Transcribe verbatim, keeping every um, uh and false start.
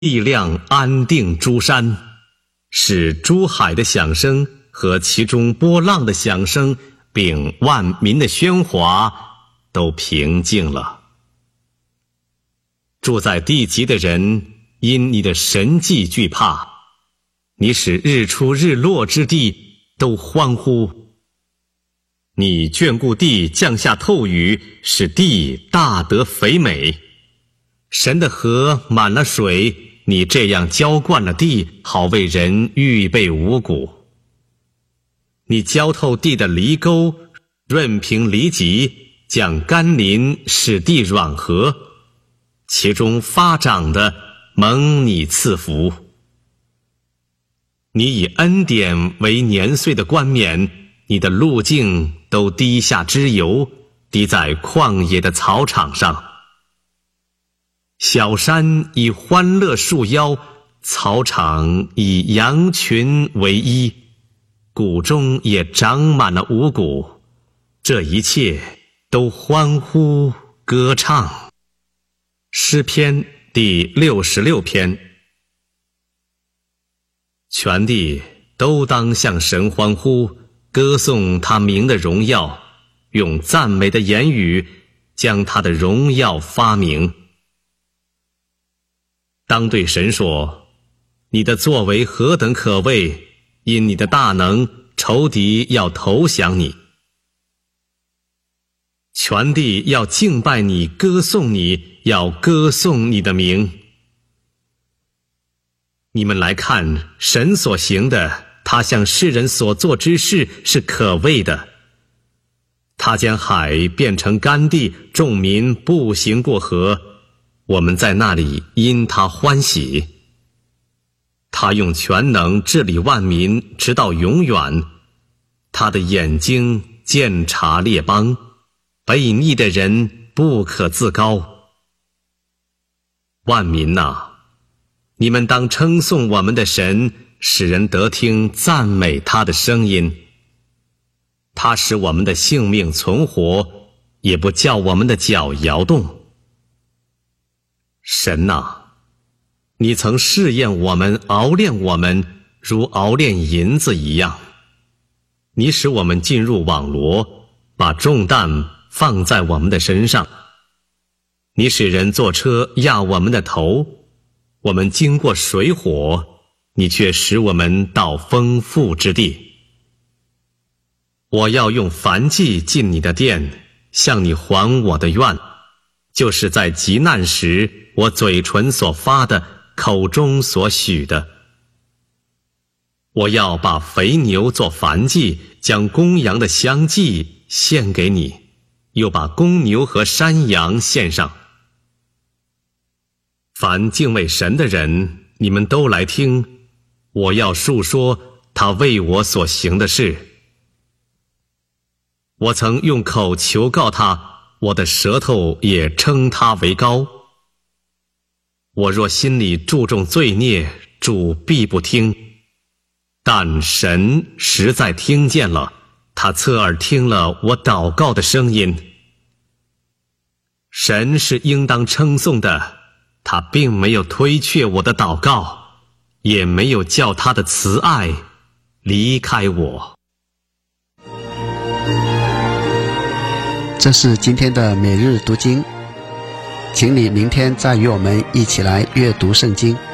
力量安定诸山，使诸海的响声和其中波浪的响声，并万民的喧哗都平静了。住在地极的人因你的神迹惧怕，你使日出日落之地都欢呼。你眷顾地降下透雨，使地大得肥美。神的河满了水，你这样浇灌了地，好为人预备五谷。你浇透地的犁沟，润平犁脊，降甘霖，使地软和，其中发长的蒙你赐福。你以恩典为年岁的冠冕，你的路径都滴下脂油，滴在旷野的草场上。小山以欢乐束腰，草场以羊群为衣，谷中也长满了五谷，这一切都欢呼歌唱。诗篇第六十六篇。全地都当向神欢呼，歌颂他名的荣耀，用赞美的言语将他的荣耀发明。当对神说，你的作为何等可畏，因你的大能，仇敌要投降你。全地要敬拜你，歌颂你，要歌颂你的名。你们来看神所行的，他向世人所做之事是可畏的。他将海变成干地，众民步行过河，我们在那里因他欢喜。他用全能治理万民，直到永远。他的眼睛鉴察列邦，悖逆的人不可自高。万民哪，你们当称颂我们的神，使人得听赞美他的声音。他使我们的性命存活，也不叫我们的脚摇动。神哪，你曾试验我们，熬炼我们，如熬炼银子一样。你使我们进入网罗，把重担放在我们的身上。你使人坐车压我们的头，我们经过水火，你却使我们到丰富之地。我要用燔祭进你的殿，向你还我的愿，就是在极难时我嘴唇所发的，口中所许的。我要把肥牛做燔祭，将公羊的香祭献给你，又把公牛和山羊献上。凡敬畏神的人，你们都来听，我要述说他为我所行的事。我曾用口求告他，我的舌头也称他为高。我若心里注重罪孽，主必不听。但神实在听见了，他侧耳听了我祷告的声音。神是应当称颂的，他并没有推却我的祷告，也没有叫他的慈爱离开我。 这是今天的每日读经，请你明天再与我们一起来阅读圣经。